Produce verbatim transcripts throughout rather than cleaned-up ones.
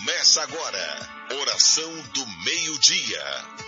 Começa agora, oração do meio-dia.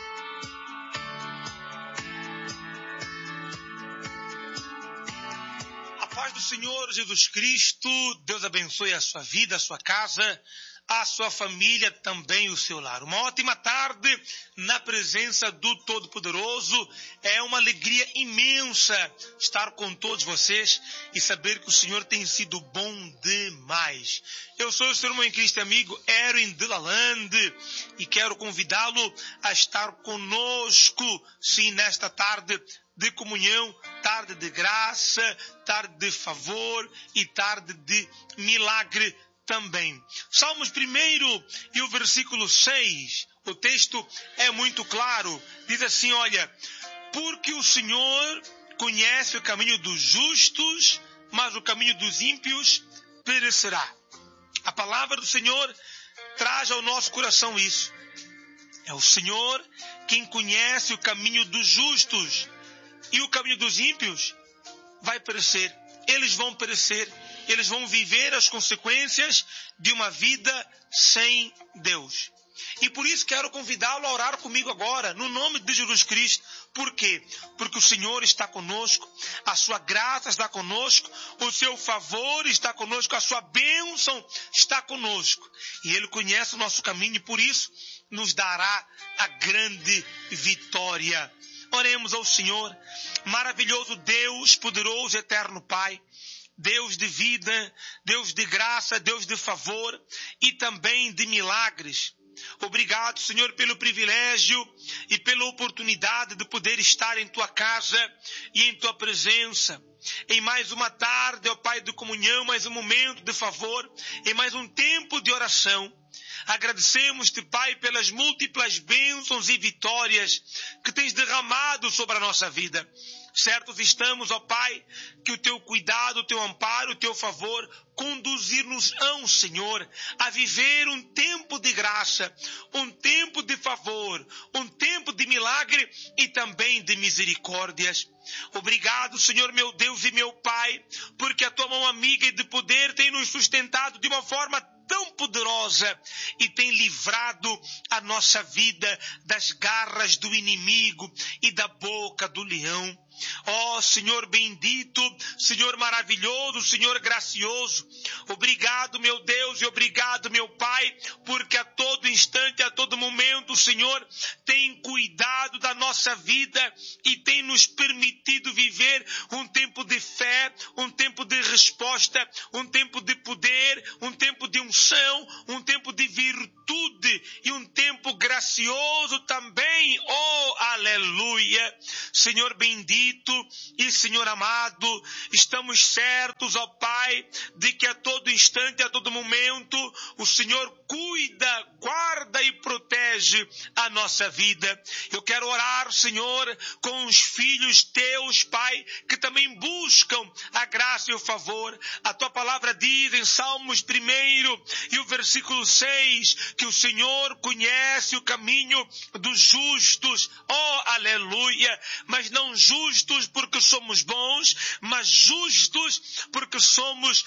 A paz do Senhor Jesus Cristo, Deus abençoe a sua vida, a sua casa, a sua família, também o seu lar. Uma ótima tarde na presença do Todo-Poderoso. É uma alegria imensa estar com todos vocês e saber que o Senhor tem sido bom demais. Eu sou o seu irmão em Cristo amigo Erwin de Lalande e quero convidá-lo a estar conosco, sim, nesta tarde de comunhão, tarde de graça, tarde de favor e tarde de milagre também. Salmos primeiro e o versículo seis, o texto é muito claro, diz assim, olha, porque o Senhor conhece o caminho dos justos, mas o caminho dos ímpios perecerá. A palavra do Senhor traz ao nosso coração isso. É o Senhor quem conhece o caminho dos justos e o caminho dos ímpios vai perecer. Eles vão perecer. Eles vão viver as consequências de uma vida sem Deus. E por isso quero convidá-lo a orar comigo agora, no nome de Jesus Cristo. Por quê? Porque o Senhor está conosco, a sua graça está conosco, o seu favor está conosco, a sua bênção está conosco. E Ele conhece o nosso caminho e por isso nos dará a grande vitória. Oremos ao Senhor, maravilhoso Deus, poderoso, eterno Pai. Deus de vida, Deus de graça, Deus de favor e também de milagres. Obrigado, Senhor, pelo privilégio e pela oportunidade de poder estar em Tua casa e em Tua presença. Em mais uma tarde, ó Pai de comunhão, mais um momento de favor, em mais um tempo de oração. Agradecemos-te, Pai, pelas múltiplas bênçãos e vitórias que tens derramado sobre a nossa vida. Certos estamos, ó Pai, que o Teu cuidado, o Teu amparo, o Teu favor conduzir-nos-ão, Senhor, a viver um tempo de graça, um tempo de favor, um tempo de milagre e também de misericórdias. Obrigado, Senhor, meu Deus e meu Pai, porque a Tua mão amiga e de poder tem nos sustentado de uma forma tão poderosa e tem livrado a nossa vida das garras do inimigo e da boca do leão. Ó Senhor bendito, Senhor maravilhoso, Senhor gracioso, obrigado meu Deus e obrigado meu Pai, porque a todo instante, a todo momento o Senhor tem cuidado da nossa vida e tem nos permitido viver um tempo de fé, um tempo de resposta, um tempo de poder, um tempo de unção, um tempo de virtude e um tempo gracioso também. Oh, aleluia! Senhor bendito e Senhor amado, estamos certos, ó Pai, de que a todo instante, a todo momento, o Senhor cuida, guarda e protege a nossa vida. Eu quero orar, Senhor, com os filhos teus, Pai, que também buscam a graça e o favor. A tua palavra diz em Salmos primeiro e o versículo seis, que o Senhor conhece o caminho dos justos. Oh, aleluia! Mas não justos porque somos bons, mas justos porque somos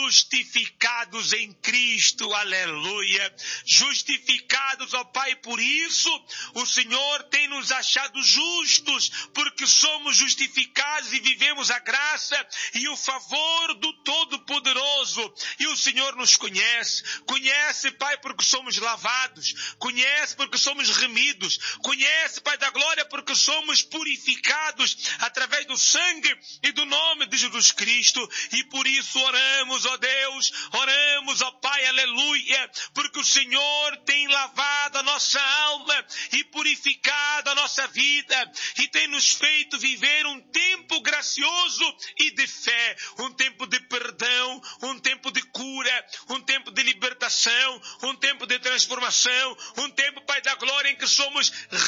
justificados em Cristo. Aleluia! Justificados, ó Pai, por isso o Senhor tem nos achado justos, porque somos justificados e vivemos a graça e o favor do Todo-Poderoso. E o Senhor nos conhece. Conhece, Pai, porque somos lavados. Conhece porque somos remidos. Conhece, Pai da glória, porque somos purificados através do sangue e do nome de Jesus Cristo. E por isso oramos, ó Deus, oramos, ó Pai, aleluia, porque o Senhor tem lavado a nossa alma e purificado a nossa vida e tem nos feito viver um tempo gracioso e de fé, um tempo de perdão, um tempo de cura, um tempo de libertação, um tempo de transformação, um tempo, Pai da glória, em que somos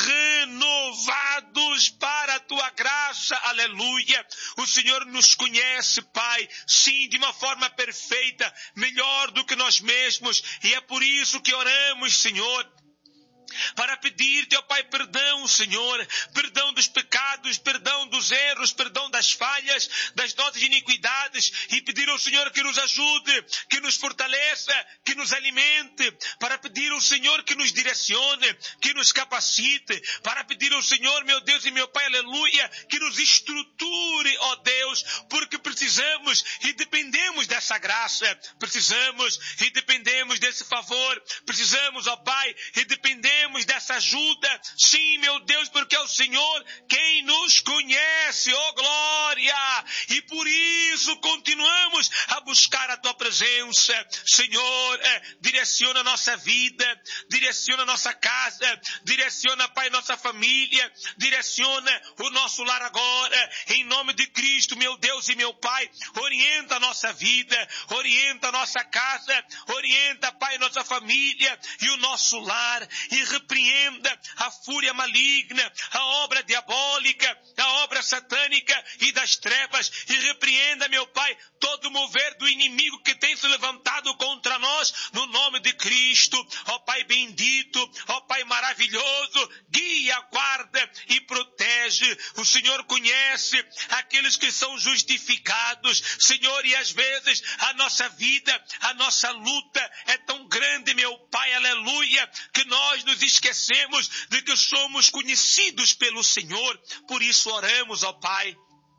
renovados para a Tua graça, aleluia. O Senhor nos conhece, Pai, sim, de uma forma perfeita, melhor do que nós mesmos, e é por isso que oramos, Senhor, para pedir-te, ó Pai, perdão, Senhor, perdão dos pecados, perdão dos erros, perdão das falhas, das nossas iniquidades, e pedir ao Senhor que nos ajude, que nos fortaleça, que nos alimente, para pedir ao Senhor que nos direcione, que nos capacite, para pedir ao Senhor, meu Deus e meu Pai, aleluia, que nos estruture, ó Deus, porque precisamos e dependemos dessa graça, precisamos e dependemos desse favor, precisamos, ó Pai, e dependemos dessa ajuda, sim, meu Deus, porque é o Senhor quem nos conhece, ó glória, e por isso continuamos a buscar a Tua presença, Senhor, é, direciona a nossa vida, direciona a nossa casa, direciona, Pai, nossa família, direciona o nosso lar agora, em nome de Cristo, meu Deus e meu Pai, orienta a nossa vida, orienta a nossa casa, orienta, Pai, nossa família e o nosso lar, e repreenda a fúria maligna, a obra diabólica, a obra satânica e das trevas, e repreenda, meu Pai, todo o mover do inimigo que tem se levantado contra nós, no nome de Cristo, ó Pai bendito, ó Pai maravilhoso, guia, guarda e protege. O Senhor conhece aqueles que são justificados, Senhor, e às vezes a nossa vida, a nossa luta é tão grande, meu Pai, aleluia, que nós nos esquecemos de que somos conhecidos pelo Senhor. Por isso oramos, ó Pai.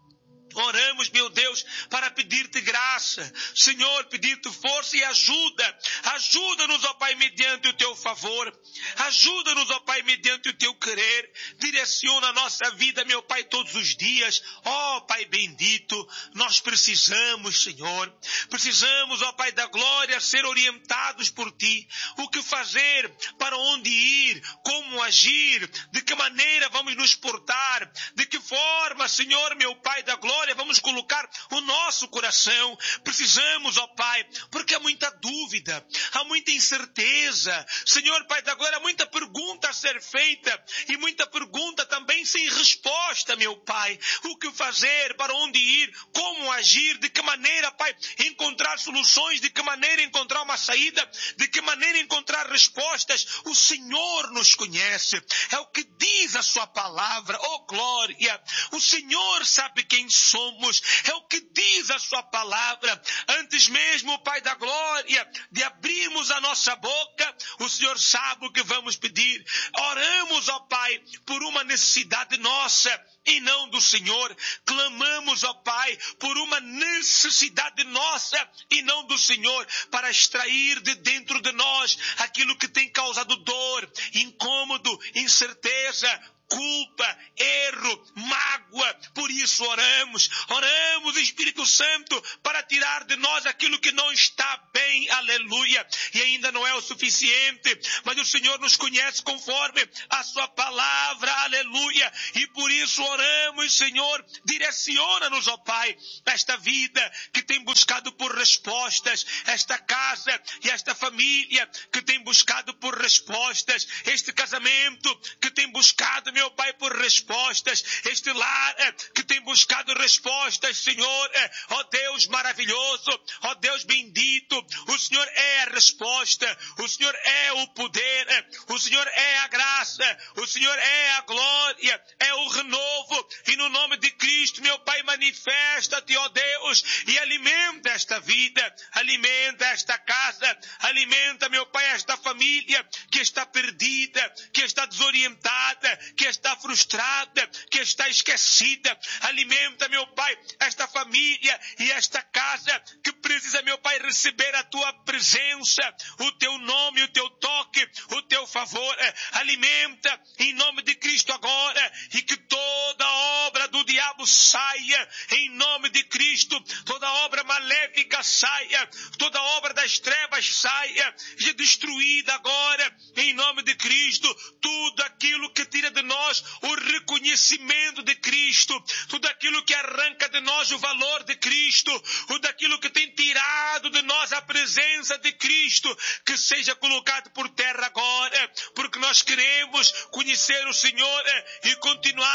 Oramos, meu Deus, para pedir-te graça, Senhor, pedir-te força e ajuda. Ajuda-nos, ó Pai, mediante o teu favor. Ajuda-nos, ó Pai, mediante o teu querer. Direciona a nossa vida, meu Pai, todos os dias. Ó Pai bendito, nós precisamos, Senhor. Precisamos, ó Pai da glória, ser orientados por ti. O que fazer, para onde ir, como agir, de que maneira vamos nos portar, de que forma, Senhor, meu Pai da glória, vamos colocar o nosso coração. Precisamos, ó Pai, porque há muita dúvida, há muita incerteza. Senhor, Pai da glória, há muita pergunta a ser feita e muita pergunta também sem resposta, meu Pai. O que fazer, para onde ir, como agir, de que maneira, Pai, encontrar soluções, de que maneira encontrar uma saída, de que maneira encontrar respostas. O Senhor nos conhece, é o que diz a sua palavra, ó glória. O Senhor sabe quem somos. Somos, é o que diz a sua palavra. Antes mesmo, Pai da glória, de abrirmos a nossa boca, o Senhor sabe o que vamos pedir. Oramos, ó Pai, por uma necessidade nossa e não do Senhor. Clamamos, ó Pai, por uma necessidade nossa e não do Senhor, para extrair de dentro de nós aquilo que tem causado dor, incômodo, incerteza, culpa, erro, mágoa. Por isso oramos, oramos, Espírito Santo, para tirar de nós aquilo que não está bem, aleluia. E ainda não é o suficiente, mas o Senhor nos conhece conforme a sua palavra, aleluia. E por isso oramos, Senhor, direciona-nos, ó Pai, esta vida que tem buscado por respostas, esta casa e esta família que tem buscado por respostas, este casamento que tem buscado, meu Pai, por respostas, este lar é, que tem buscado respostas, Senhor, é, ó Deus maravilhoso, ó Deus bendito, o Senhor é a resposta, o Senhor é o poder, é, o Senhor é a graça, o Senhor é a glória, é o renovo, e no nome de Cristo, meu Pai, manifesta-te, ó Deus, e alimenta esta vida, alimenta esta casa, alimenta, meu Pai, esta família que está perdida, que está desorientada, que está frustrada, que está esquecida. Alimenta, meu Pai, esta família e esta casa que precisa, meu Pai, receber a tua presença, o teu nome, o teu toque, o teu favor. Alimenta em nome de Cristo agora, e que toda obra do diabo saia em nome de Cristo, toda obra maléfica saia, toda obra das trevas saia, e destruída agora em nome de Cristo. Tudo aquilo que tira de nós o reconhecimento de Cristo, tudo aquilo que arranca de nós o valor de Cristo, tudo aquilo que tem tirado de nós a presença de Cristo, que seja colocado por terra agora, porque nós queremos conhecer o Senhor e continuar a conhecer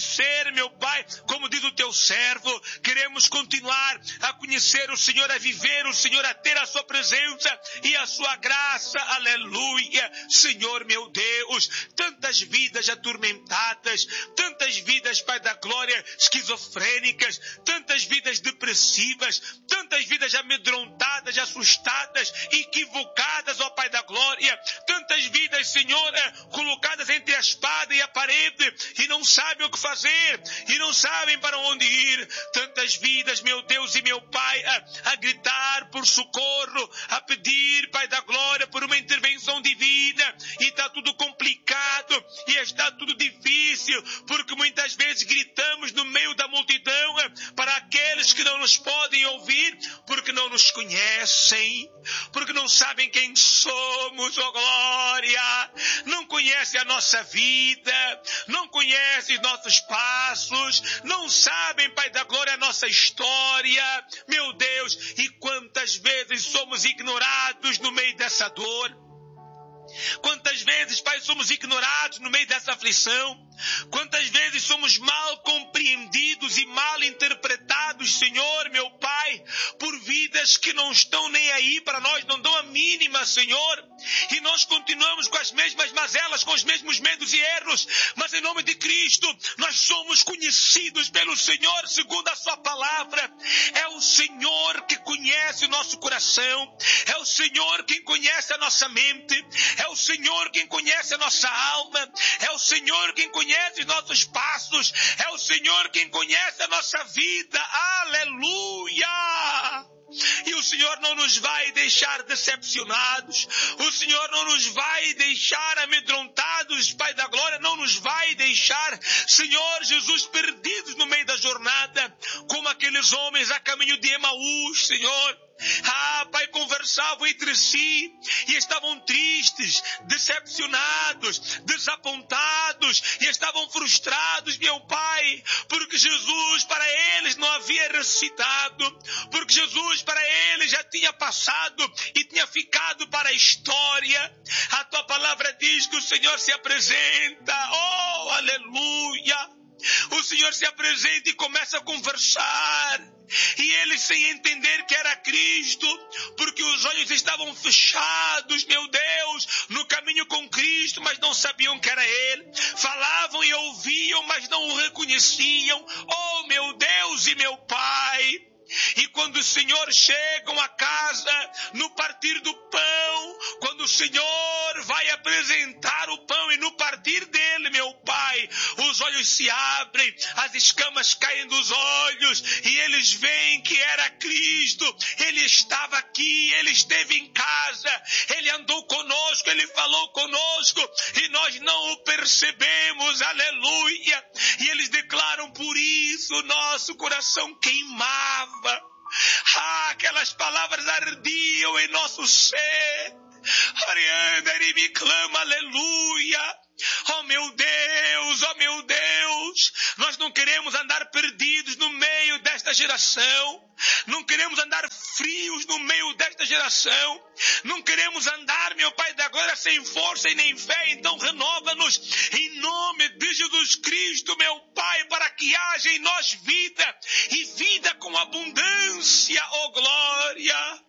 conhecer, meu Pai, como diz o teu servo, queremos continuar a conhecer o Senhor, a viver o Senhor, a ter a sua presença e a sua graça, aleluia. Senhor meu Deus, tantas vidas atormentadas, tantas vidas, Pai da glória, esquizofrênicas, tantas vidas depressivas, tantas vidas amedrontadas, assustadas, equivocadas, ó Pai da glória, tantas vidas, Senhor, colocadas entre a espada e a parede e não sabem o que fazer e não sabem para onde ir, tantas vidas, meu Deus e meu Pai, a, a gritar por socorro, a pedir, Pai da glória, por uma intervenção divina, e está tudo complicado e está tudo difícil, porque muitas vezes gritamos no meio da multidão para aqueles que não nos podem ouvir, porque não nos conhecem, porque não sabem quem somos, ó glória, não conhecem a nossa vida, não conhecem os nossos passos, não sabem, Pai da glória, a nossa história, meu Deus, e quantas vezes somos ignorados no meio dessa dor. Quantas vezes, Pai, somos ignorados no meio dessa aflição? Quantas vezes somos mal compreendidos e mal interpretados, Senhor, meu Pai, por vidas que não estão nem aí para nós, não dão a mínima, Senhor, e nós continuamos com as mesmas mazelas, com os mesmos medos e erros, mas em nome de Cristo, nós somos conhecidos pelo Senhor segundo a sua palavra. É o Senhor que conhece o nosso coração, é o Senhor quem conhece a nossa mente, é o Senhor quem conhece a nossa alma, é o Senhor quem conhece os nossos passos, é o Senhor quem conhece a nossa vida, aleluia! E o Senhor não nos vai deixar decepcionados, o Senhor não nos vai deixar amedrontados, Pai da glória, não nos vai deixar, Senhor Jesus, perdidos no meio da jornada, como aqueles homens a caminho de Emaús, Senhor. Ah, Pai, conversavam entre si e estavam tristes, decepcionados, desapontados e estavam frustrados, meu Pai, porque Jesus para eles não havia ressuscitado, porque Jesus para eles já tinha passado e tinha ficado para a história. A tua palavra diz que o Senhor se apresenta, oh, aleluia! O Senhor se apresenta e começa a conversar. E eles sem entender que era Cristo, porque os olhos estavam fechados, meu Deus, no caminho com Cristo, mas não sabiam que era Ele. Falavam e ouviam, mas não o reconheciam. Oh, meu Deus e meu Pai! E quando o Senhor chegam a casa, no partir do pão, quando o Senhor vai apresentar o pão e no partir dele, meu Pai, os olhos se abrem, as escamas caem dos olhos e eles veem que era Cristo. Ele estava aqui, Ele esteve em casa, Ele andou conosco, Ele falou conosco e nós não o percebemos, aleluia. E eles declaram: por isso nosso coração queimava. Ah, aquelas palavras ardiam em nosso ser. Arianda, ele me clama, aleluia. Oh meu Deus, oh meu Deus, nós não queremos andar perdidos no meio desta geração, não queremos andar frios no meio desta geração, não queremos andar, meu Pai da glória, sem força e nem fé. Então renova-nos em nome de Jesus Cristo, meu Pai, para que haja em nós vida e vida com abundância, oh glória.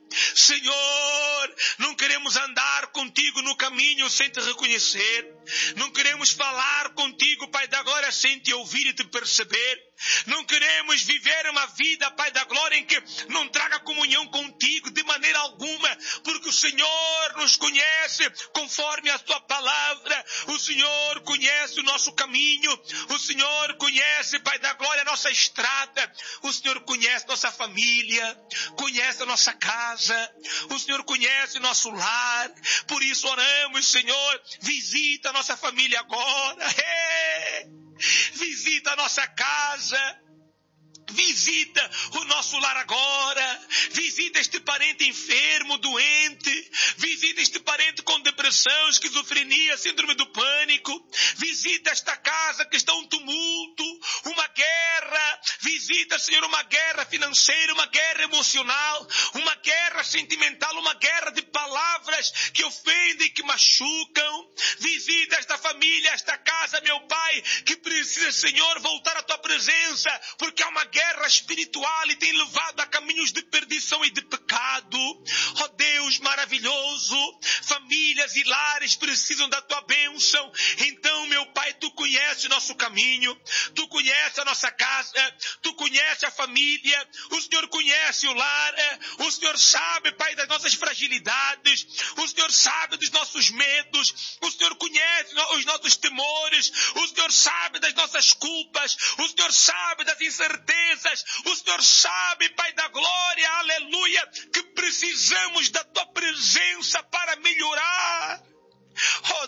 Senhor, não queremos andar contigo no caminho sem te reconhecer, não queremos falar contigo, Pai da glória, sem te ouvir e te perceber, não queremos viver uma vida, Pai da glória, em que não traga comunhão contigo de maneira alguma, porque o Senhor nos conhece conforme a tua palavra, o Senhor conhece o nosso caminho, o Senhor conhece, Pai da glória, a nossa estrada, o Senhor conhece nossa família, conhece a nossa casa, o Senhor conhece nosso lar. Por isso oramos, Senhor, visita a nossa família agora, hey! Visita a nossa casa, visita o nosso lar agora, visita este parente enfermo, doente, visita este parente com depressão, esquizofrenia, síndrome do pânico, visita esta casa que está um tumulto, uma guerra, visita, Senhor, uma guerra financeira, uma guerra emocional, uma guerra sentimental, uma guerra de palavras que que ofendem, que machucam. Visita esta família, esta casa, meu Pai, que precisa, Senhor, voltar à Tua presença, porque há uma guerra espiritual e tem levado a caminhos de perdição e de pecado. Ó Deus maravilhoso, famílias e lares precisam da Tua bênção. Então, meu Pai, Tu conheces o nosso caminho, Tu conheces a nossa casa, Tu conheces a família, o Senhor conhece o lar, o Senhor sabe, Pai, das nossas fragilidades, o Senhor sabe dos nossos medos, o Senhor conhece os nossos temores, o Senhor sabe das nossas culpas, o Senhor sabe das incertezas, o Senhor sabe, Pai da glória, aleluia, que precisamos da Tua presença para melhorar. Oh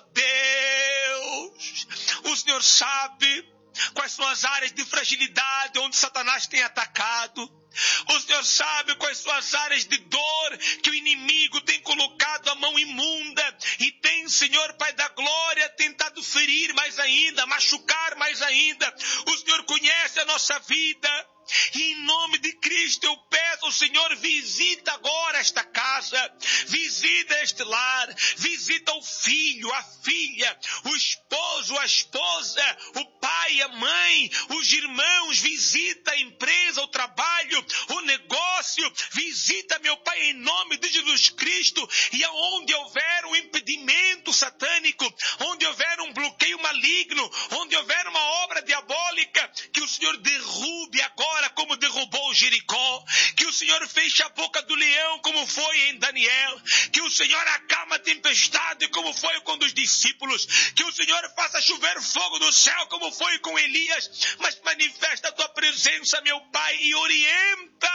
Deus, o Senhor sabe quais são as áreas de fragilidade onde Satanás tem atacado. O Senhor sabe quais são as áreas de dor que o inimigo tem colocado a mão imunda e tem, Senhor, Pai da glória, tentado ferir mais ainda, machucar mais ainda. O Senhor conhece a nossa vida. E em nome de Cristo eu peço ao Senhor, visita agora esta casa, visita este lar, visita o filho, a filha, o esposo, a esposa, o pai, a mãe, os irmãos, visita a empresa, o trabalho, o negócio, visita, meu Pai, em nome de Jesus Cristo, e aonde houver um impedimento satânico, onde houver um bloqueio maligno, onde houver uma obra diabólica, que o Senhor derrube agora, como derrubou Jericó, que o Senhor feche a boca do leão, como foi em Daniel, que o Senhor acalma a tempestade, como foi com os discípulos, que o Senhor faça chover fogo do céu, como foi com Elias, mas manifesta a Tua presença, meu Pai, e orienta,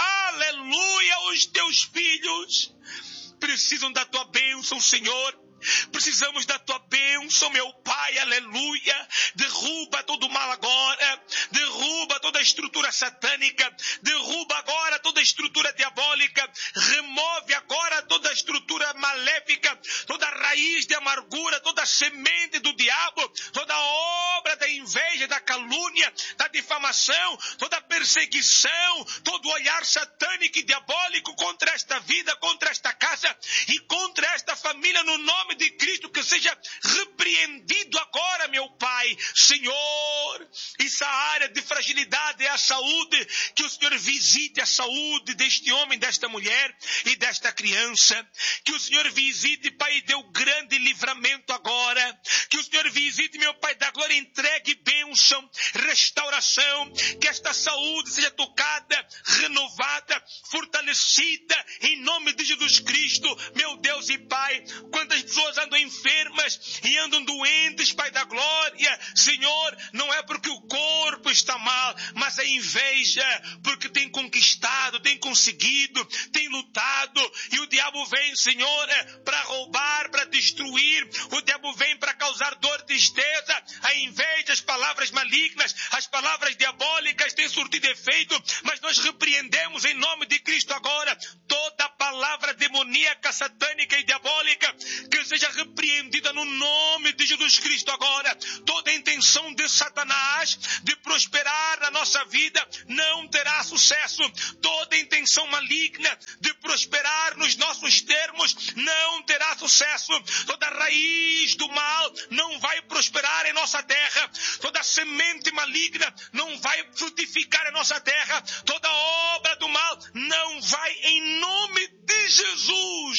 aleluia, os Teus filhos. Precisam da Tua bênção, Senhor. Precisamos da Tua bênção, meu Pai, aleluia. Derruba todo o mal agora, derruba toda a estrutura satânica, derruba agora toda a estrutura diabólica, remove agora toda a estrutura maléfica, toda a raiz de amargura, toda a semente do diabo, toda a obra da inveja, da calúnia, da difamação, toda a perseguição, todo o olhar satânico e diabólico contra esta vida, contra esta casa e contra esta família, no nome de Cristo, que seja repreendido agora, meu Pai. Senhor, essa área de fragilidade é a saúde, que o Senhor visite a saúde deste homem, desta mulher e desta criança, que o Senhor visite, Pai, e dê o grande livramento agora, que o Senhor visite, meu Pai da glória, entregue bênção, restauração, que esta saúde seja tocada, renovada, fortalecida, em nome de Jesus Cristo, meu Deus e Pai. Quantas pessoas andam enfermas e andam doentes, Pai da glória, Senhor, não é porque o corpo está mal, mas é inveja, porque tem conquistado, tem conseguido, tem lutado, e o diabo vem, Senhor, para roubar, para destruir, o diabo vem para causar dor, tristeza, a inveja, as palavras malignas, as palavras diabólicas têm surtido efeito, mas nós repreendemos em nome de Cristo agora toda palavra demoníaca, satânica e diabólica, que seja repreendida no nome de Jesus Cristo agora. Toda a intenção de Satanás de prosperar na nossa vida não terá sucesso. Toda a intenção maligna de prosperar nos nossos termos não terá sucesso. Toda raiz do mal não vai prosperar em nossa terra. Toda semente maligna não vai frutificar em nossa terra. Toda obra do mal não vai, em nome de Jesus,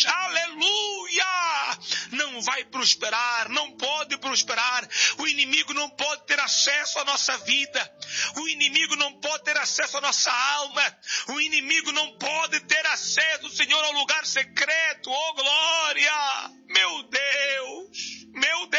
aleluia, não vai prosperar, não pode prosperar. O inimigo não pode ter acesso à nossa vida, o inimigo não pode ter acesso à nossa alma, o inimigo não pode ter acesso, Senhor, ao lugar secreto. Oh glória, meu Deus, meu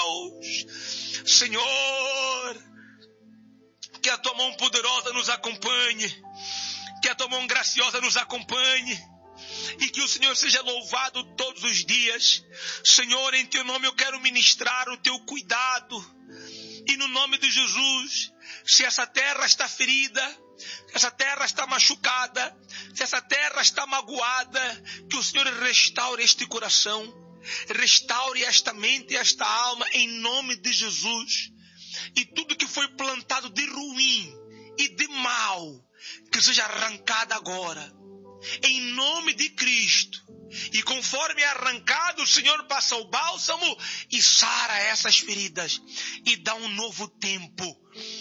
Deus, Senhor, que a Tua mão poderosa nos acompanhe, que a Tua mão graciosa nos acompanhe, e que o Senhor seja louvado todos os dias. Senhor, em Teu nome eu quero ministrar o Teu cuidado, e no nome de Jesus, se essa terra está ferida, se essa terra está machucada, se essa terra está magoada, que o Senhor restaure este coração, restaure esta mente e esta alma, em nome de Jesus. E tudo que foi plantado de ruim e de mal, que seja arrancado agora, em nome de Cristo. E conforme é arrancado, o Senhor passa o bálsamo e sara essas feridas e dá um novo tempo.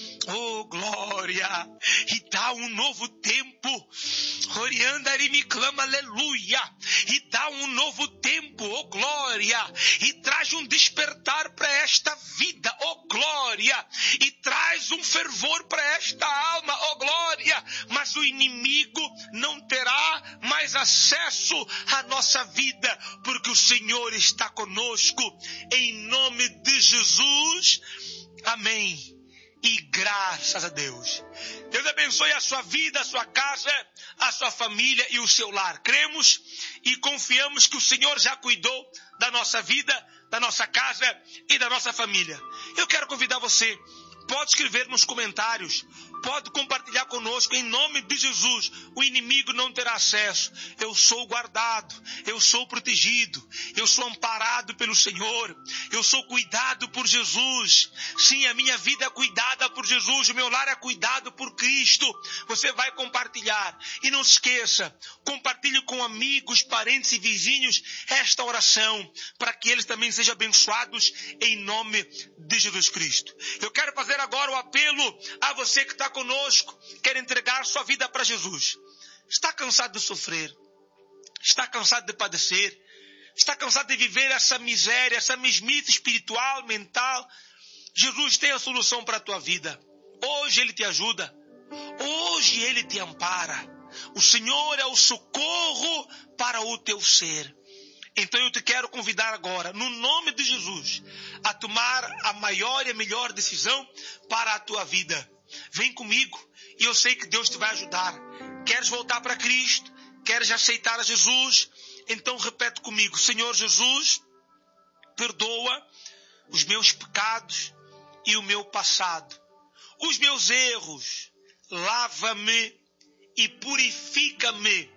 Oh, glória! E dá um novo tempo. Orianda e me clama, aleluia! E dá um novo tempo, oh glória! E traz um despertar para esta vida, oh glória! E traz um fervor para esta alma, oh glória! Mas o inimigo não terá mais acesso à nossa vida, porque o Senhor está conosco. Em nome de Jesus, amém. E graças a Deus. Deus abençoe a sua vida, a sua casa, a sua família e o seu lar. Cremos e confiamos que o Senhor já cuidou da nossa vida, da nossa casa e da nossa família. Eu quero convidar você, pode escrever nos comentários, pode compartilhar conosco em nome de Jesus. O inimigo não terá acesso. Eu sou guardado, eu sou protegido, eu sou amparado pelo Senhor, eu sou cuidado por Jesus. Sim, a minha vida é cuidada por Jesus, o meu lar é cuidado por Cristo. Você vai compartilhar e não se esqueça, compartilhe com amigos, parentes e vizinhos esta oração, para que eles também sejam abençoados em nome de Jesus Cristo. Eu quero fazer agora o apelo a você que está conosco, quer entregar sua vida para Jesus. Está cansado de sofrer? Está cansado de padecer? Está cansado de viver essa miséria, essa mesmice espiritual, mental? Jesus tem a solução para a tua vida. Hoje Ele te ajuda. Hoje Ele te ampara. O Senhor é o socorro para o teu ser. Então eu te quero convidar agora, no nome de Jesus, a tomar a maior e a melhor decisão para a tua vida. Vem comigo e eu sei que Deus te vai ajudar. Queres voltar para Cristo? Queres aceitar a Jesus? Então repete comigo: Senhor Jesus, perdoa os meus pecados e o meu passado, os meus erros. Lava-me e purifica-me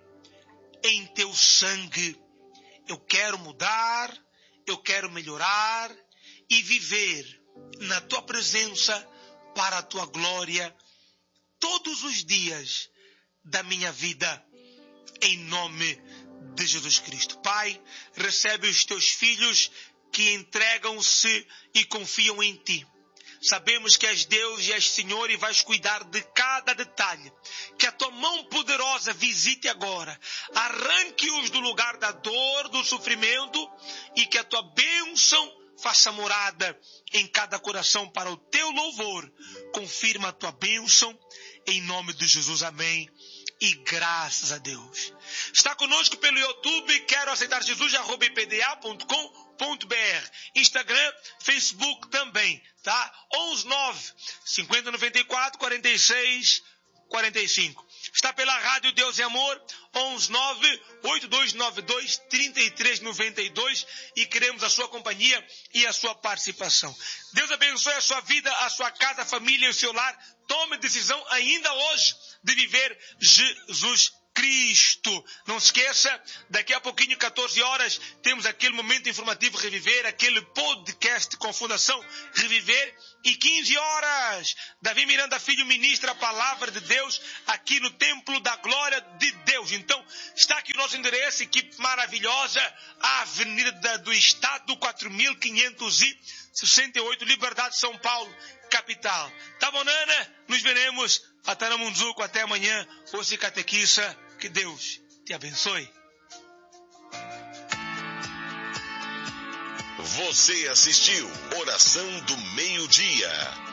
em teu sangue. Eu quero mudar, eu quero melhorar e viver na tua presença para a tua glória todos os dias da minha vida, em nome de Jesus Cristo. Pai, recebe os teus filhos que entregam-se e confiam em ti. Sabemos que és Deus e és Senhor e vais cuidar de cada detalhe. Que a tua mão poderosa visite agora. Arranque-os do lugar da dor, do sofrimento, e que a tua bênção faça morada em cada coração para o teu louvor. Confirma a tua bênção em nome de Jesus. Amém. E graças a Deus. Está conosco pelo YouTube, quero aceitar Jesus, arroba i p d a ponto com ponto b r. Instagram, Facebook também, tá? onze nove, cinquenta, noventa e quatro, quarenta e seis, quarenta e cinco. Está pela rádio Deus é Amor, onze nove, oito dois nove dois, três três nove dois, e queremos a sua companhia e a sua participação. Deus abençoe a sua vida, a sua casa, a família e o seu lar. Tome decisão ainda hoje de viver Jesus Cristo. Não se esqueça, daqui a pouquinho, quatorze horas, temos aquele momento informativo Reviver, aquele podcast com Fundação Reviver. E quinze horas, Davi Miranda Filho ministra a palavra de Deus aqui no Templo da Glória de Deus. Então, está aqui o nosso endereço, equipe maravilhosa, a Avenida do Estado, quatro mil quinhentos e sessenta e oito, Liberdade, São Paulo, capital. Tá bom, Nana? Nos veremos. Atana Munzuco, até amanhã. Você catequista, que Deus te abençoe. Você assistiu Oração do Meio-Dia.